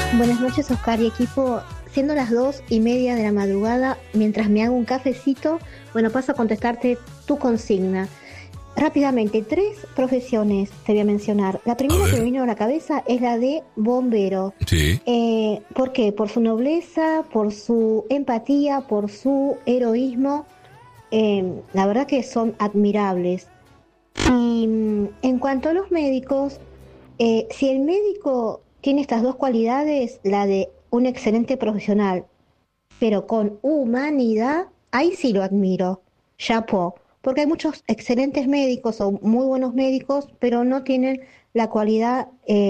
Buenas noches, Oscar y equipo. Siendo las 2:30 de la madrugada, mientras me hago un cafecito, bueno, paso a contestarte tu consigna. Rápidamente, 3 profesiones te voy a mencionar. La primera que me vino a la cabeza es la de bombero. Sí. ¿Por qué? Por su nobleza, por su empatía, por su heroísmo. La verdad que son admirables. Y en cuanto a los médicos, si el médico tiene estas dos cualidades, la de un excelente profesional, pero con humanidad, ahí sí lo admiro. Chapeau. Porque hay muchos excelentes médicos o muy buenos médicos, pero no tienen la cualidad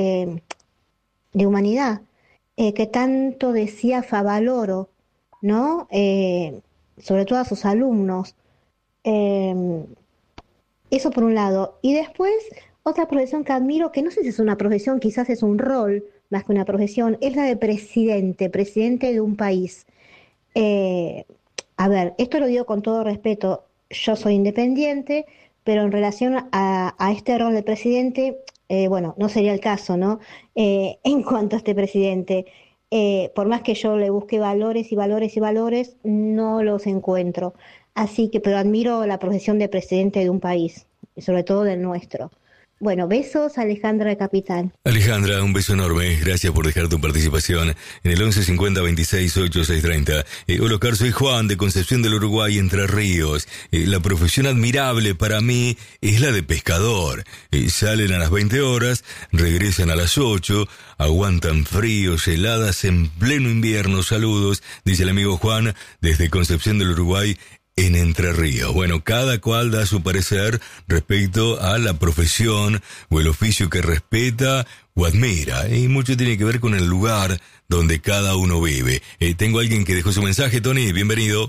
de humanidad que tanto decía Favaloro, ¿no? Sobre todo a sus alumnos. Eh, Eso por un lado. Y después, otra profesión que admiro, que no sé si es una profesión, quizás es un rol más que una profesión, es la de presidente de un país. Eh, a ver, esto lo digo con todo respeto, yo soy independiente, pero en relación a este rol de presidente, bueno, no sería el caso, ¿no? En cuanto a este presidente, por más que yo le busque valores y valores y valores, no los encuentro. Así que, pero admiro la profesión de presidente de un país, y sobre todo del nuestro. Bueno, besos, Alejandra de Capital. Alejandra, un beso enorme. Gracias por dejar tu participación en el 11 50 26 8 6 30. Hola, Oscar, soy Juan de Concepción del Uruguay, Entre Ríos. La profesión admirable para mí es la de pescador. Salen a las 20 horas, regresan a las 8, aguantan fríos, heladas en pleno invierno. Saludos, dice el amigo Juan desde Concepción del Uruguay, en Entre Ríos. Bueno, cada cual da su parecer respecto a la profesión o el oficio que respeta o admira. Y mucho tiene que ver con el lugar donde cada uno vive. Tengo a alguien que dejó su mensaje. Tony, bienvenido.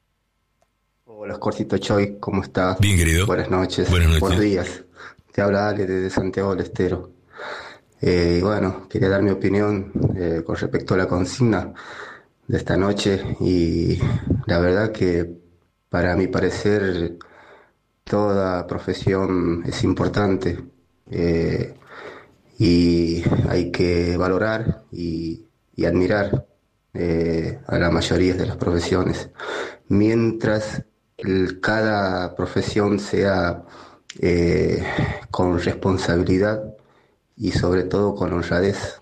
Hola, Oscarcito Choy, ¿cómo estás? Bien, querido. Buenas noches. Buenas noches. Buenos días. Te habla Ale desde Santiago del Estero. Y bueno, quería dar mi opinión con respecto a la consigna de esta noche. Y la verdad que, para mi parecer, toda profesión es importante, y hay que valorar y admirar a la mayoría de las profesiones, mientras cada profesión sea con responsabilidad y sobre todo con honradez.